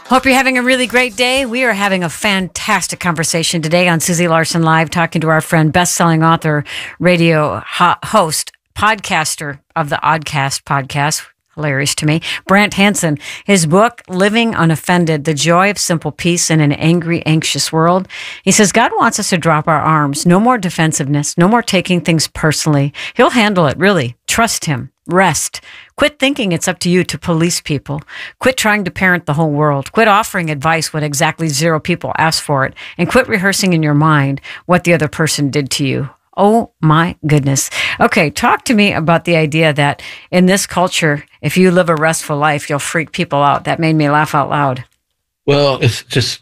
Hope you're having a really great day. We are having a fantastic conversation today on Susie Larson Live, talking to our friend, best-selling author, radio host, podcaster of the Oddcast podcast. Hilarious to me. Brant Hansen. His book, Living Unoffended, The Joy of Simple Peace in an Angry, Anxious World. He says, God wants us to drop our arms. No more defensiveness. No more taking things personally. He'll handle it, really. Trust him. Rest. Quit thinking it's up to you to police people. Quit trying to parent the whole world. Quit offering advice when exactly 0 people ask for it. And quit rehearsing in your mind what the other person did to you. Oh my goodness. Okay, talk to me about the idea that in this culture, if you live a restful life, you'll freak people out. That made me laugh out loud. Well, it's just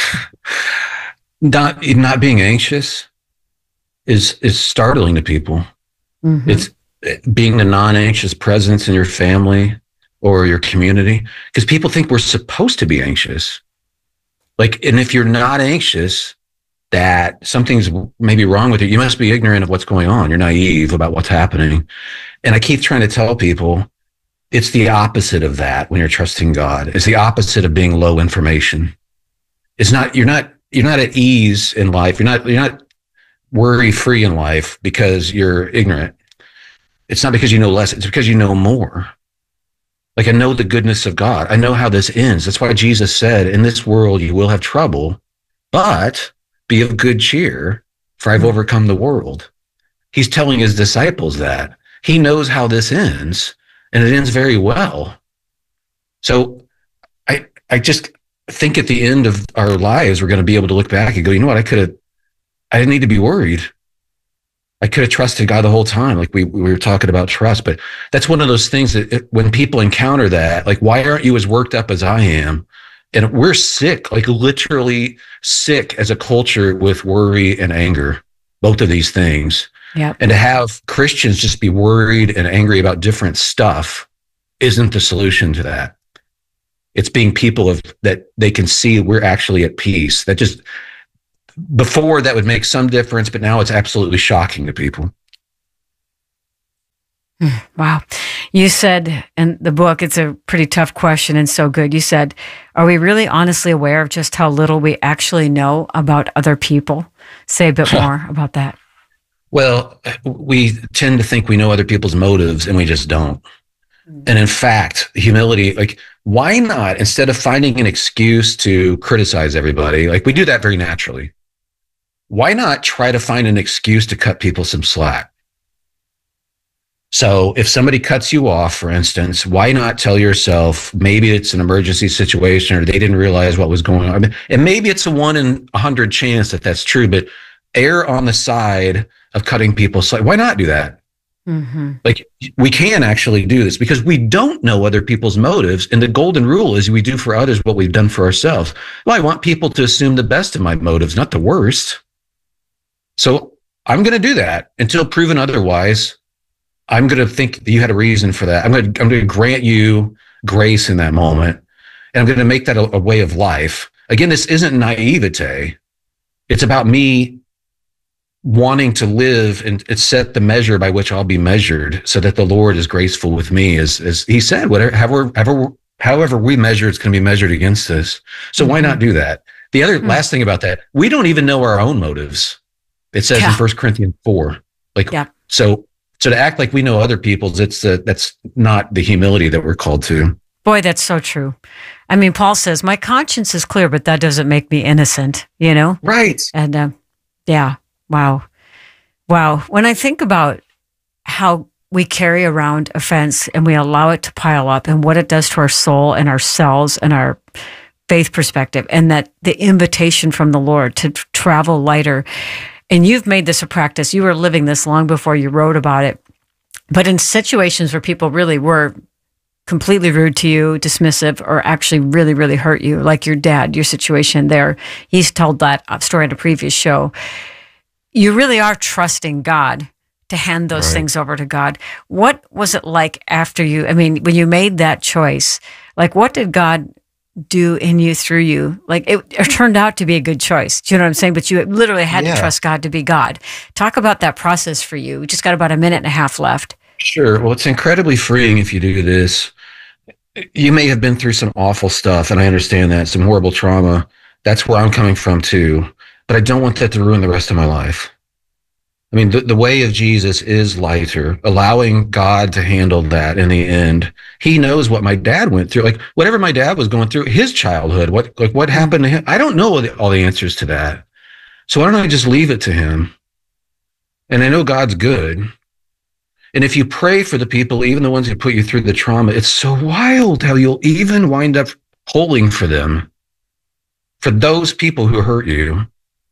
not being anxious is startling to people. Mm-hmm. It's being a non-anxious presence in your family or your community, because people think we're supposed to be anxious. And if you're not anxious, that something's maybe wrong with you. You must be ignorant of what's going on. You're naive about what's happening. And I keep trying to tell people it's the opposite of that when you're trusting God. It's the opposite of being low information. You're not at ease in life. You're not worry-free in life because you're ignorant. It's not because you know less. It's because you know more. I know the goodness of God. I know how this ends. That's why Jesus said, in this world you will have trouble, but be of good cheer, for I've overcome the world. He's telling his disciples that. He knows how this ends, and it ends very well. So I just think at the end of our lives, we're going to be able to look back and go, you know what, I didn't need to be worried. I could have trusted God the whole time. We were talking about trust, but that's one of those things that when people encounter that, why aren't you as worked up as I am? And we're sick, literally sick as a culture with worry and anger, both of these things. Yep. And to have Christians just be worried and angry about different stuff isn't the solution to that. It's being people that they can see we're actually at peace. That just, before that would make some difference, but now it's absolutely shocking to people. Wow. You said in the book, it's a pretty tough question and so good. You said, are we really honestly aware of just how little we actually know about other people? Say a bit more about that. Well, we tend to think we know other people's motives and we just don't. And in fact, humility, why not, instead of finding an excuse to criticize everybody, we do that very naturally, why not try to find an excuse to cut people some slack? So if somebody cuts you off, for instance, why not tell yourself maybe it's an emergency situation or they didn't realize what was going on? And maybe it's a 1 in 100 chance that that's true, but err on the side of cutting people slack. Why not do that? Mm-hmm. We can actually do this because we don't know other people's motives. And the golden rule is we do for others what we've done for ourselves. Well, I want people to assume the best of my motives, not the worst. So I'm going to do that until proven otherwise. I'm going to think that you had a reason for that. I'm going to grant you grace in that moment. And I'm going to make that a way of life. Again, this isn't naivete. It's about me wanting to live and set the measure by which I'll be measured so that the Lord is graceful with me. As he said, however we measure, it's going to be measured against us. So why not do that? The other last thing about that, we don't even know our own motives. It says in 1 Corinthians 4, So to act like we know other people's, that's not the humility that we're called to. Boy, that's so true. I mean, Paul says, my conscience is clear, but that doesn't make me innocent, Right. And yeah, wow. When I think about how we carry around offense and we allow it to pile up and what it does to our soul and our cells and our faith perspective, and that the invitation from the Lord to travel lighter. And you've made this a practice. You were living this long before you wrote about it. But in situations where people really were completely rude to you, dismissive, or actually really, really hurt you, like your dad, your situation there, he's told that story in a previous show. You really are trusting God to hand those things over to God. What was it like after when you made that choice, what did God do in you, through you? It turned out to be a good choice. Do you know what I'm saying? But you literally had to trust God to be God. Talk about that process for you. We just got about a minute and a half left. Sure. Well, it's incredibly freeing if you do this. you may have been through some awful stuff, and I understand that, some horrible trauma. That's where I'm coming from too. But I don't want that to ruin the rest of my life. I mean, the way of Jesus is lighter, allowing God to handle that in the end. He knows what my dad went through. Like, whatever my dad was going through, his childhood, what happened to him? I don't know all the answers to that. So why don't I just leave it to him? And I know God's good. And if you pray for the people, even the ones who put you through the trauma, it's so wild how you'll even wind up pulling for them, for those people who hurt you.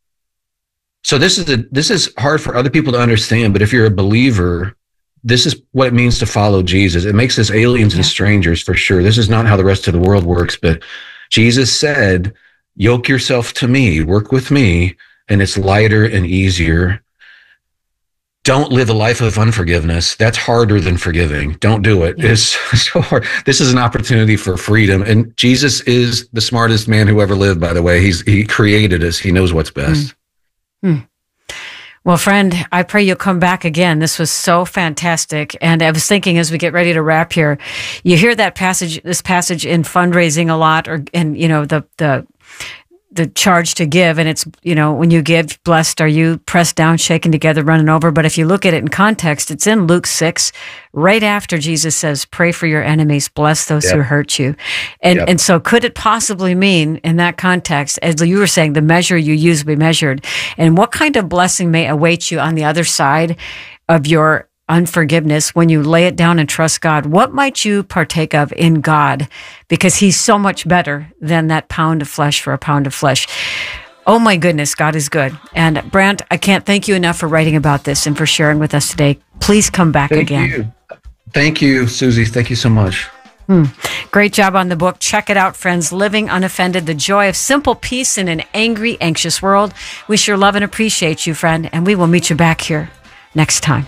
So this is hard for other people to understand, but if you're a believer, this is what it means to follow Jesus. It makes us aliens and strangers for sure. This is not how the rest of the world works, but Jesus said, yoke yourself to me, work with me, and it's lighter and easier. Don't live a life of unforgiveness. That's harder than forgiving. Don't do it. Yeah. It's so hard. This is an opportunity for freedom. And Jesus is the smartest man who ever lived, by the way. He created us. He knows what's best. Well, friend, I pray you'll come back again. This was so fantastic. And I was thinking as we get ready to wrap here, you hear this passage in fundraising a lot, and the charge to give, and it's, when you give, blessed are you, pressed down, shaken together, running over. But if you look at it in context, it's in Luke 6, right after Jesus says, pray for your enemies, bless those who hurt you. And so could it possibly mean in that context, as you were saying, the measure you use will be measured, and what kind of blessing may await you on the other side of your unforgiveness when you lay it down and trust God? What might you partake of in God? Because he's so much better than that pound of flesh for a pound of flesh. Oh my goodness, God is good. And Brant, I can't thank you enough for writing about this and for sharing with us today. Please come back again. Thank you, Susie. Thank you so much. Great job on the book. Check it out, friends. Living Unoffended, the joy of simple peace in an angry, anxious world. We sure love and appreciate you, friend, and we will meet you back here next time.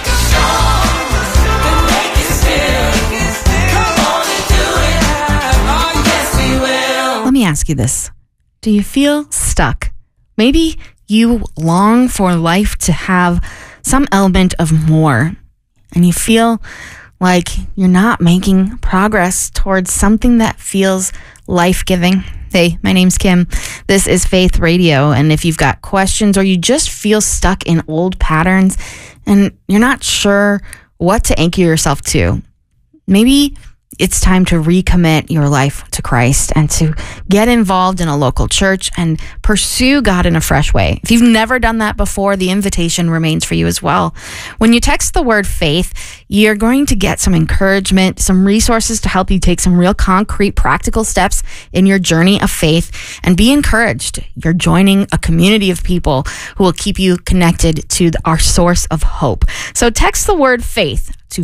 Let me ask you this. Do you feel stuck? Maybe you long for life to have some element of more, and you feel like you're not making progress towards something that feels life-giving. Hey, my name's Kim. This is Faith Radio, and if you've got questions or you just feel stuck in old patterns and you're not sure what to anchor yourself to, maybe it's time to recommit your life to Christ and to get involved in a local church and pursue God in a fresh way. If you've never done that before, the invitation remains for you as well. When you text the word faith, you're going to get some encouragement, some resources to help you take some real concrete, practical steps in your journey of faith, and be encouraged. You're joining a community of people who will keep you connected to our source of hope. So text the word faith to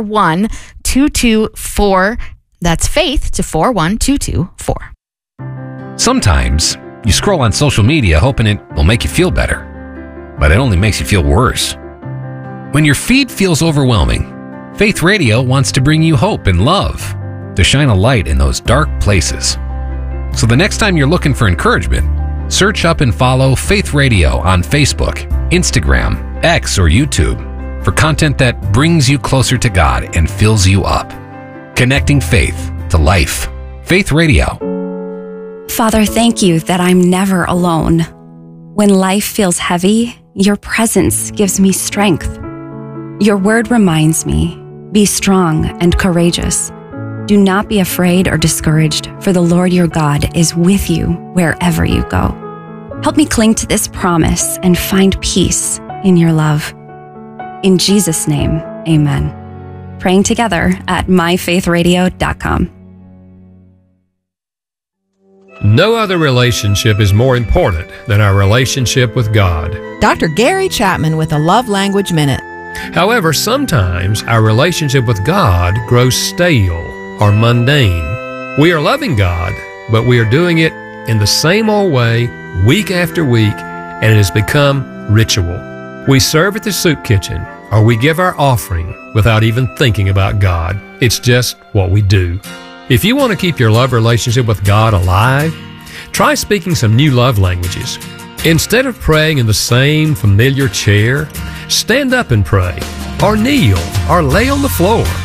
41224. That's faith to 41224. Sometimes you scroll on social media hoping it will make you feel better, but it only makes you feel worse. When your feed feels overwhelming, Faith Radio wants to bring you hope and love, to shine a light in those dark places. So the next time you're looking for encouragement, search up and follow Faith Radio on Facebook, Instagram, X, or YouTube for content that brings you closer to God and fills you up. Connecting faith to life. Faith Radio. Father, thank you that I'm never alone. When life feels heavy, your presence gives me strength. Your word reminds me, be strong and courageous. Do not be afraid or discouraged, for the Lord your God is with you wherever you go. Help me cling to this promise and find peace in your love. In Jesus' name, amen. Praying together at myfaithradio.com. No other relationship is more important than our relationship with God. Dr. Gary Chapman with a Love Language Minute. However, sometimes our relationship with God grows stale or mundane. We are loving God, but we are doing it in the same old way week after week, and it has become ritual. We serve at the soup kitchen, or we give our offering without even thinking about God. It's just what we do. If you want to keep your love relationship with God alive, try speaking some new love languages. Instead of praying in the same familiar chair, stand up and pray, or kneel, or lay on the floor.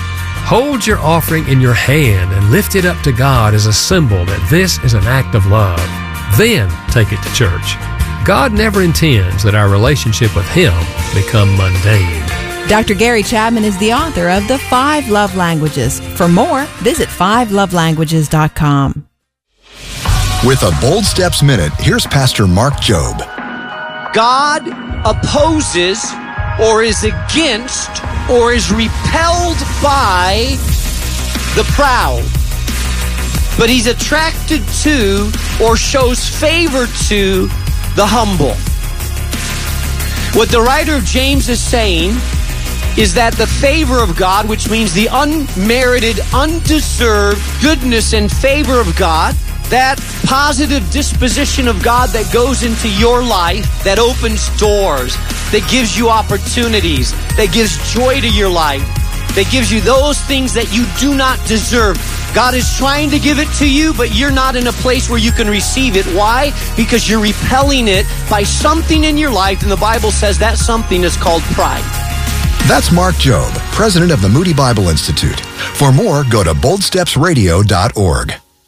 Hold your offering in your hand and lift it up to God as a symbol that this is an act of love. Then take it to church. God never intends that our relationship with Him become mundane. Dr. Gary Chapman is the author of The 5 Love Languages. For more, visit 5lovelanguages.com. With a Bold Steps Minute, here's Pastor Mark Jobe. God opposes or is against or is repelled by the proud, but He's attracted to or shows favor to the humble. What the writer of James is saying is that the favor of God, which means the unmerited, undeserved goodness and favor of God, that positive disposition of God that goes into your life, that opens doors, that gives you opportunities, that gives joy to your life, that gives you those things that you do not deserve. God is trying to give it to you, but you're not in a place where you can receive it. Why? Because you're repelling it by something in your life, and the Bible says that something is called pride. That's Mark Jobe, president of the Moody Bible Institute. For more, go to boldstepsradio.org.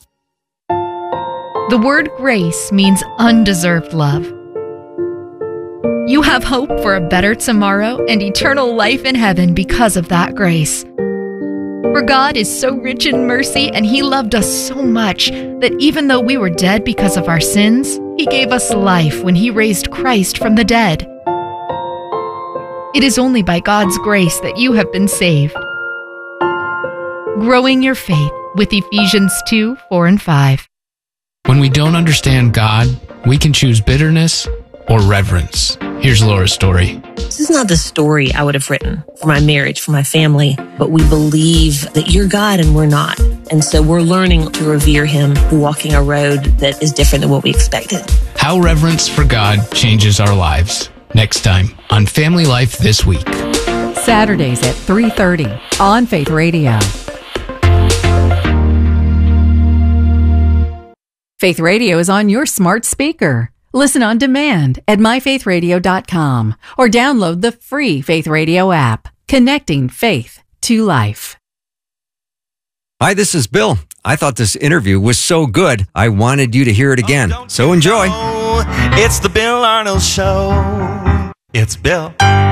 The word grace means undeserved love. You have hope for a better tomorrow and eternal life in heaven because of that grace. For God is so rich in mercy, and He loved us so much that even though we were dead because of our sins, He gave us life when He raised Christ from the dead. It is only by God's grace that you have been saved. Growing your faith with Ephesians 2, 4, and 5. When we don't understand God, we can choose bitterness or reverence. Here's Laura's story. This is not the story I would have written for my marriage, for my family, but we believe that you're God and we're not. And so we're learning to revere Him, walking a road that is different than what we expected. How reverence for God changes our lives. Next time on Family Life This Week. Saturdays at 3:30 on Faith Radio. Faith Radio is on your smart speaker. Listen on demand at myfaithradio.com or download the free Faith Radio app, connecting faith to life. Hi, this is Bill. I thought this interview was so good, I wanted you to hear it again. So enjoy. It's the Bill Arnold Show. It's Bill.